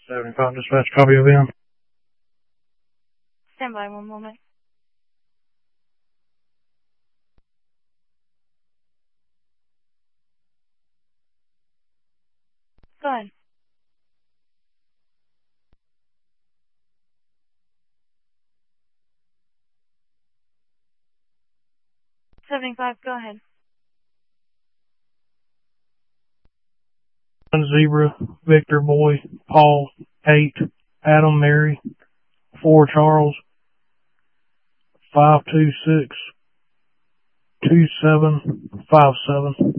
75 dispatch, copy of in. Stand by one moment. Go ahead. $75, go ahead. Zebra, Victor, Boy, Paul, 8, Adam, Mary, 4, Charles, 526 2757.